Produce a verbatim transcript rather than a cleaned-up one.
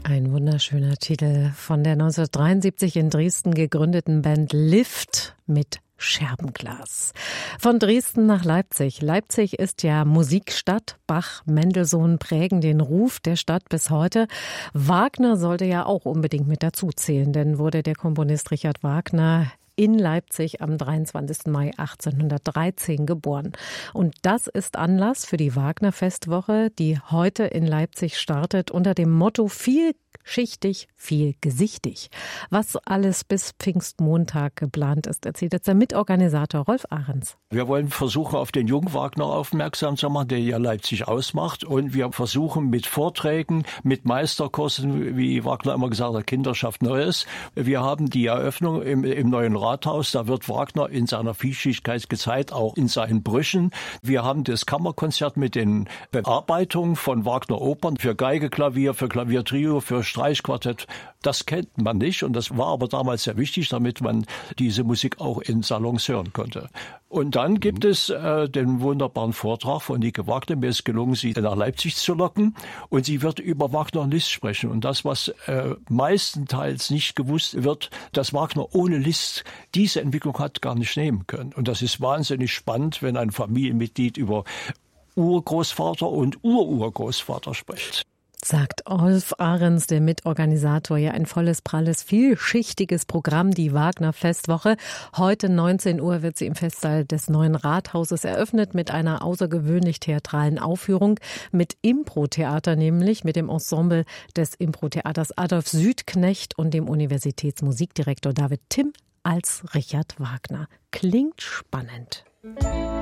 Ein wunderschöner Titel von der neunzehnhundertdreiundsiebzig in Dresden gegründeten Band Lift mit Scherbenglas. Von Dresden nach Leipzig. Leipzig ist ja Musikstadt. Bach, Mendelssohn prägen den Ruf der Stadt bis heute. Wagner sollte ja auch unbedingt mit dazuzählen, denn wurde der Komponist Richard Wagner in Leipzig am dreiundzwanzigsten Mai achtzehnhundertdreizehn geboren. Und das ist Anlass für die Wagner-Festwoche, die heute in Leipzig startet unter dem Motto vielschichtig, vielgesichtig. Was alles bis Pfingstmontag geplant ist, erzählt jetzt der Mitorganisator Rolf Ahrens. Wir wollen versuchen, auf den jungen Wagner aufmerksam zu machen, der ja Leipzig ausmacht. Und wir versuchen mit Vorträgen, mit Meisterkursen, wie Wagner immer gesagt hat, Kinder schafft Neues. Wir haben die Eröffnung im, im neuen Rathaus. Da wird Wagner in seiner Vielschichtigkeit gezeigt, auch in seinen Brüchen. Wir haben das Kammerkonzert mit den Bearbeitungen von Wagner-Opern für Geige, Klavier, für Klaviertrio, für Streichquartett. Das kennt man nicht und das war aber damals sehr wichtig, damit man diese Musik auch in Salons hören konnte. Und dann gibt es äh, den wunderbaren Vortrag von Nike Wagner. Mir ist gelungen, sie nach Leipzig zu locken. Und sie wird über Wagner und Liszt sprechen. Und das, was äh, meistenteils nicht gewusst wird, dass Wagner ohne Liszt diese Entwicklung hat gar nicht nehmen können. Und das ist wahnsinnig spannend, wenn ein Familienmitglied über Urgroßvater und Ururgroßvater spricht. Sagt Rolf Ahrens, der Mitorganisator. Ja, ein volles, pralles, vielschichtiges Programm, die Wagner-Festwoche. Heute neunzehn Uhr wird sie im Festsaal des Neuen Rathauses eröffnet mit einer außergewöhnlich theatralen Aufführung mit Impro-Theater, nämlich mit dem Ensemble des Impro-Theaters Adolf Südknecht und dem Universitätsmusikdirektor David Timm als Richard Wagner. Klingt spannend.